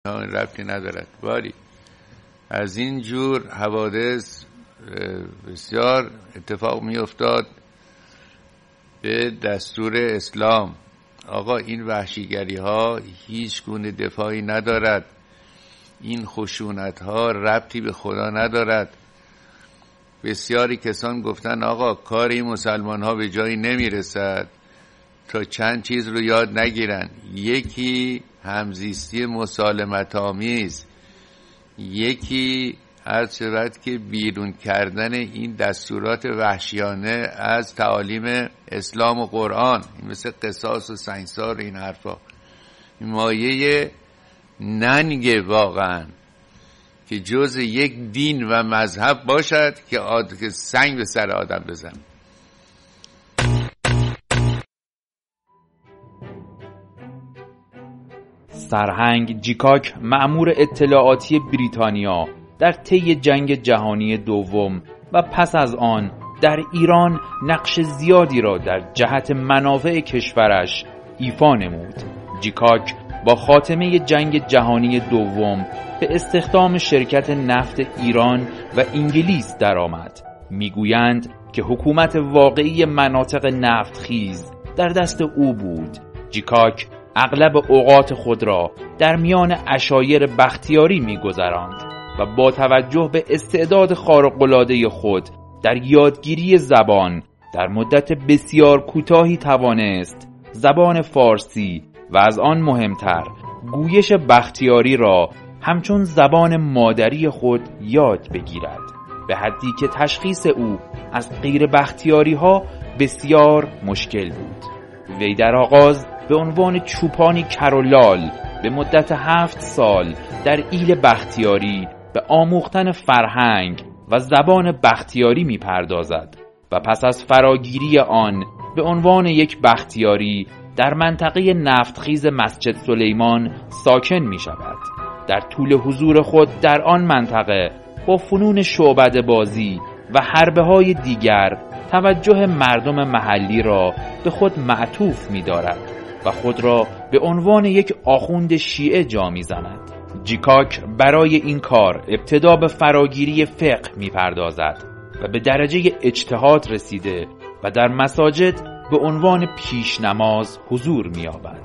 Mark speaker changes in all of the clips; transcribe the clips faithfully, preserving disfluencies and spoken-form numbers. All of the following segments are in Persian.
Speaker 1: ربطی ندارد. ولی از این جور حوادث بسیار اتفاق می افتاد به دستور اسلام. آقا این وحشیگری ها هیچ گونه دفاعی ندارد، این خشونت ها ربطی به خدا ندارد. بسیاری کسان گفتن آقا کار این مسلمان ها به جایی نمی رسد تا چند چیز رو یاد نگیرن. یکی همزیستی مسالمت آمیز، یکی از شود که بیرون کردن این دستورات وحشیانه از تعالیم اسلام و قرآن، مثل قصاص و سنگسار و این حرفا. مایه ننگه واقعا که جز یک دین و مذهب باشد که, آد... که سنگ به سر آدم بزن.
Speaker 2: سرهنگ جیکاک، مأمور اطلاعاتی بریتانیا در طی جنگ جهانی دوم و پس از آن در ایران نقش زیادی را در جهت منافع کشورش ایفا نمود. جیکاک با خاتمه جنگ جهانی دوم به استخدام شرکت نفت ایران و انگلیس درآمد. میگویند که حکومت واقعی مناطق نفتخیز در دست او بود. جیکاک اغلب اوقات خود را در میان عشایر بختیاری می‌گذراند و با توجه به استعداد خارق‌العاده خود در یادگیری زبان در مدت بسیار کوتاهی توانست زبان فارسی و از آن مهمتر گویش بختیاری را همچون زبان مادری خود یاد بگیرد، به حدی که تشخیص او از غیر بختیاری ها بسیار مشکل بود. وی در آغاز به عنوان چوپانی کرولال به مدت هفت سال در ایل بختیاری به آموختن فرهنگ و زبان بختیاری می پردازد و پس از فراگیری آن به عنوان یک بختیاری در منطقه نفتخیز مسجد سلیمان ساکن می شود. در طول حضور خود در آن منطقه با فنون شعبده بازی و حربه های دیگر توجه مردم محلی را به خود معطوف می دارد و خود را به عنوان یک آخوند شیعه جا می زند. جیکاک برای این کار ابتدا به فراگیری فقه می پردازد و به درجه اجتهاد رسیده و در مساجد به عنوان پیش نماز حضور می یابد.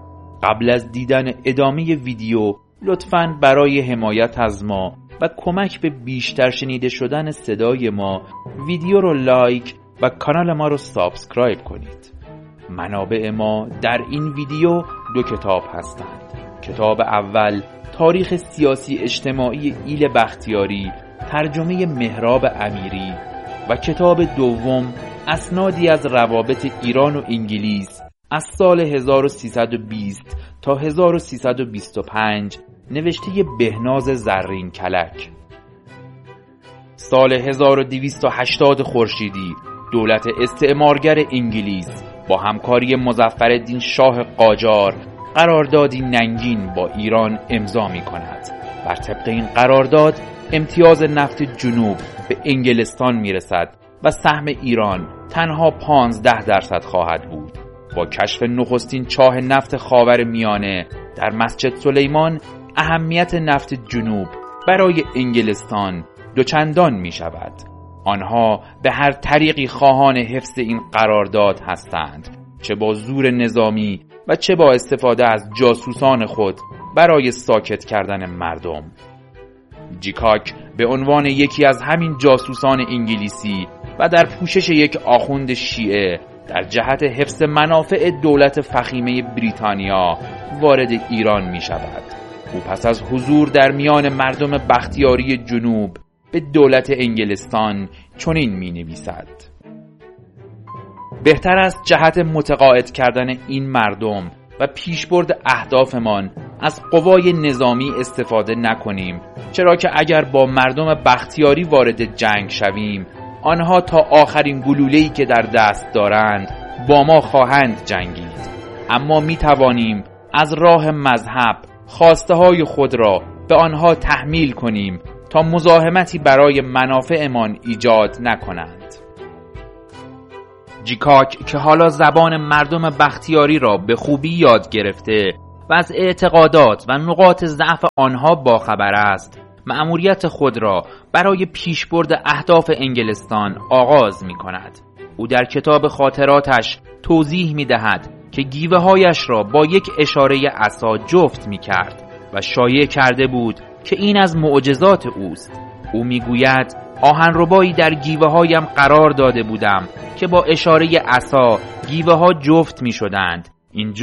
Speaker 2: قبل از دیدن ادامه ویدیو لطفاً برای حمایت از ما و کمک به بیشتر شنیده شدن صدای ما ویدیو رو لایک و کانال ما رو سابسکرایب کنید. منابع ما در این ویدیو دو کتاب هستند. کتاب اول تاریخ سیاسی اجتماعی ایل بختیاری ترجمه مهراب امیری و کتاب دوم اسنادی از روابط ایران و انگلیس از سال هزار و سیصد و بیست تا هزار و سیصد و بیست و پنج نوشته بهناز زرین کلک. سال هزار و دویست و هشتاد خورشیدی دولت استعمارگر انگلیس با همکاری مظفرالدین شاه قاجار قراردادی ننگین با ایران امضا می کند. بر طبق این قرارداد امتیاز نفت جنوب به انگلستان می رسد و سهم ایران تنها پانزده درصد خواهد بود. با کشف نخستین چاه نفت خاور میانه در مسجد سلیمان اهمیت نفت جنوب برای انگلستان دوچندان می شود. آنها به هر طریقی خواهان حفظ این قرارداد هستند، چه با زور نظامی و چه با استفاده از جاسوسان خود برای ساکت کردن مردم. جیکاک به عنوان یکی از همین جاسوسان انگلیسی و در پوشش یک آخوند شیعه در جهت حفظ منافع دولت فخیمه بریتانیا وارد ایران می شود. او پس از حضور در میان مردم بختیاری جنوب به دولت انگلستان چنین می نویسد: بهتر است جهت متقاعد کردن این مردم و پیشبرد اهدافمان از قوای نظامی استفاده نکنیم، چرا که اگر با مردم بختیاری وارد جنگ شویم آنها تا آخرین گلوله‌ای که در دست دارند با ما خواهند جنگید. اما می توانیم از راه مذهب خواسته های خود را به آنها تحمیل کنیم تا مزاحمتی برای منافعمان ایجاد نکنند. جیکاک که حالا زبان مردم بختیاری را به خوبی یاد گرفته و از اعتقادات و نقاط ضعف آنها باخبر است، مأموریت خود را برای پیشبرد اهداف انگلستان آغاز می کند. او در کتاب خاطراتش توضیح می دهد که گیوه هایش را با یک اشاره عصا جفت می کرد و شایع کرده بود که این از معجزات اوست. او می گوید آهنربایی در گیوه هایم قرار داده بودم که با اشاره عصا گیوه ها جفت می شدند. این